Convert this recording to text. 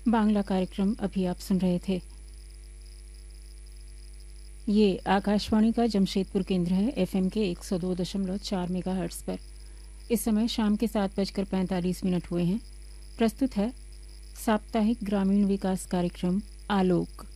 बांग्ला कार्यक्रम अभी आप सुन रहे थे। ये आकाशवाणी का जमशेदपुर केंद्र है, एफएम के 102.4 मेगाहर्ट्ज पर। इस समय शाम के 7:45 हुए हैं। प्रस्तुत है साप्ताहिक ग्रामीण विकास कार्यक्रम आलोक।